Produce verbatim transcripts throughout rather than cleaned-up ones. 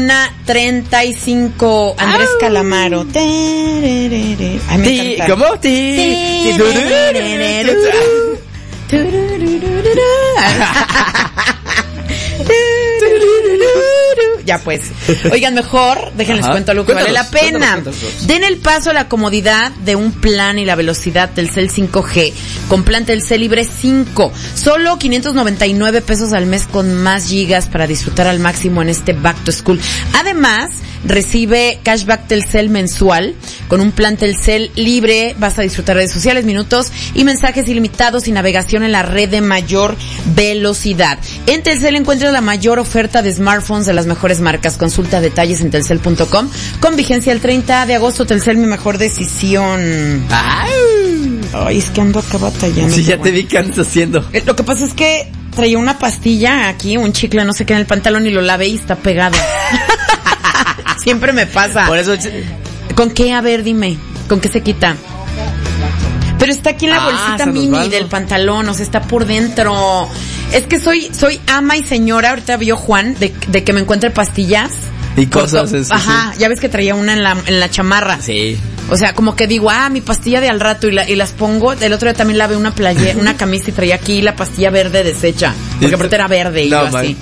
una treinta y cinco. Andrés ¡Au! Calamaro. Ay, me encanta. ¿Cómo? Ti. Ya pues. Oigan, mejor, déjenles Ajá. cuento algo que cuéntanos, vale la pena. Cuéntanos, cuéntanos. Den el paso a la comodidad de un plan y la velocidad Telcel cinco G con plan Telcel Libre cinco. Solo quinientos noventa y nueve pesos al mes con más gigas para disfrutar al máximo en este Back to School. Además, recibe cashback Telcel mensual con un plan Telcel Libre. Vas a disfrutar redes sociales, minutos y mensajes ilimitados y navegación en la red de mayor velocidad. En Telcel encuentras la mayor oferta de smartphones de las mejores marcas. Consulta detalles en telcel punto com con vigencia el treinta de agosto. Telcel, mi mejor decisión. Ay, Ay es que ando acá batallando. Sí, ya te vi que andas haciendo. Eh, lo que pasa es que traía una pastilla aquí, un chicle, no sé qué, en el pantalón y lo lavé y está pegado. Siempre me pasa. Por eso... ¿Con qué? A ver, dime. ¿Con qué se quita? Pero está aquí en la ah, bolsita mini del pantalón, o sea, está por dentro. Es que soy soy ama y señora, ahorita vio Juan, de, de que me encuentre pastillas. Y cosas con, eso, Ajá, sí. Ya ves que traía una en la en la chamarra. Sí. O sea, como que digo, ah, mi pastilla de al rato y, la, y las pongo. El otro día también lavé una playera, una camisa y traía aquí la pastilla verde deshecha. Porque aparte era verde y no, yo así.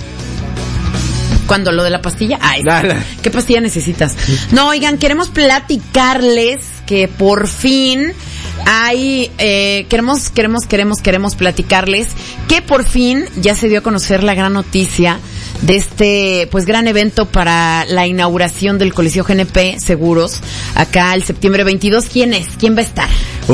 Cuando lo de la pastilla, ay, no, no. ¿Qué pastilla necesitas? No, oigan, queremos platicarles que por fin hay, eh, queremos, queremos, queremos, queremos platicarles que por fin ya se dio a conocer la gran noticia de este, pues, gran evento para la inauguración del Coliseo G N P Seguros, acá el septiembre veintidós. ¿Quién es? ¿Quién va a estar?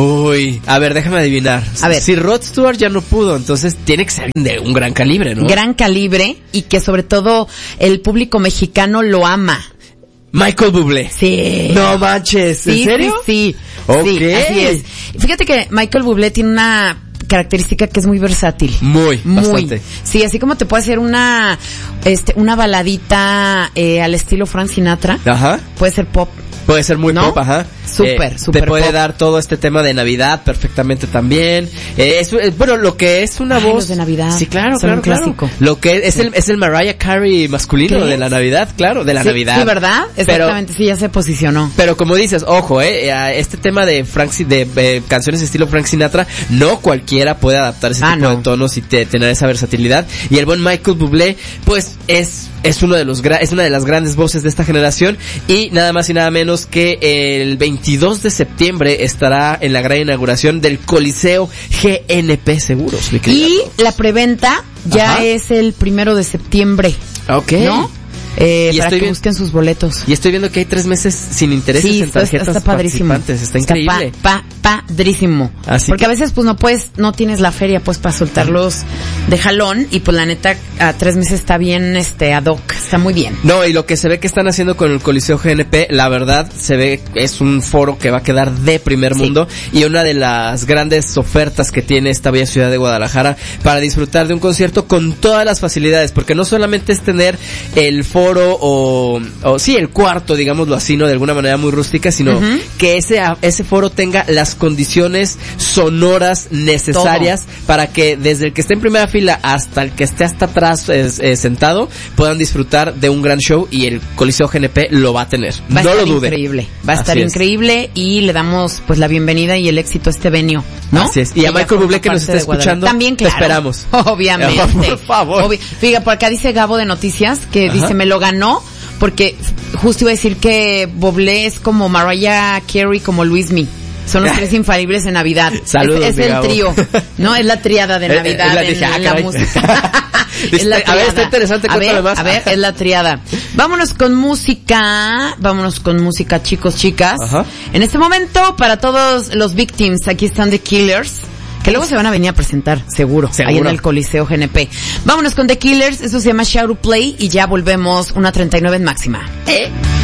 Uy, a ver, déjame adivinar. A ver. Si Rod Stewart ya no pudo, entonces tiene que ser de un gran calibre, ¿no? Gran calibre y que sobre todo el público mexicano lo ama. Michael Bublé. Sí. No manches, ¿en sí, serio? Sí, sí. Ok. Sí, así es. Fíjate que Michael Bublé tiene una característica que es muy versátil. Muy, muy. Bastante. Sí, así como te puede hacer una, este, una baladita eh, al estilo Frank Sinatra. Ajá. Puede ser pop. Puede ser muy ¿no? pop, ajá. Súper, eh, súper Te puede pop. dar todo este tema de Navidad perfectamente también. Eh, es, eh, bueno, lo que es una Ay, voz... los de Navidad. Sí, claro, son claro, un clásico. Claro. Lo que es, es, el, es el Mariah Carey masculino de la Navidad, claro, de la sí, Navidad. Sí, ¿verdad? Exactamente, pero, sí, ya se posicionó. Pero como dices, ojo, eh, este tema de Frank, de eh, canciones estilo Frank Sinatra, no cualquiera puede adaptar ese ah, tipo no. de tonos y te, tener esa versatilidad. Y el buen Michael Bublé, pues, es... Es uno de los gra- es una de las grandes voces de esta generación y nada más y nada menos que el veintidós de septiembre estará en la gran inauguración del Coliseo G N P Seguros. Mi y la preventa ya Ajá. es el primero de septiembre. Ok. ¿No? Eh, y para que bien, busquen sus boletos. Y estoy viendo que hay tres meses sin intereses sí, en tarjetas está, está padrísimo. participantes. Está, está increíble. Pa, pa, padrísimo. Así Porque que... a veces pues no puedes, no tienes la feria pues para soltarlos de jalón y pues la neta a tres meses está bien este ad hoc, está muy bien. No, y lo que se ve que están haciendo con el Coliseo G N P, la verdad se ve es un foro que va a quedar de primer sí. mundo y una de las grandes ofertas que tiene esta bella ciudad de Guadalajara para disfrutar de un concierto con todas las facilidades, porque no solamente es tener el foro o O, o sí, el cuarto, digámoslo así, ¿no? De alguna manera muy rústica, sino uh-huh. que ese, ese foro tenga las condiciones sonoras necesarias Todo. Para que desde el que esté en primera fila hasta el que esté hasta atrás eh, eh, sentado puedan disfrutar de un gran show y el Coliseo G N P lo va a tener. Va a no estar lo dude. Increíble. Va a estar así increíble es. Y le damos pues la bienvenida y el éxito a este venio, ¿no? Así es. Y a Michael Bublé que nos está escuchando. También, claro. Te esperamos. Obviamente. Por favor. Obvi- Fíjate, por acá dice Gabo de Noticias que Ajá. dice, me lo ganó. Porque justo iba a decir que Bublé es como Mariah Carey, como Luismi. Son los tres infalibles en Navidad. Saludos, es, es el trío, ¿no? Es la tríada de Navidad es la, en, dije, ah, en la música. Es la a ver, está interesante, a ver, más. A ver, es la triada. Vámonos con música, vámonos con música, chicos, chicas. Ajá. En este momento, para todos los victims, aquí están The Killers. Que luego se van a venir a presentar, seguro, seguro, ahí en el Coliseo G N P. Vámonos con The Killers, eso se llama Shout to Play y ya volvemos, una treinta y nueve en máxima. ¿Eh?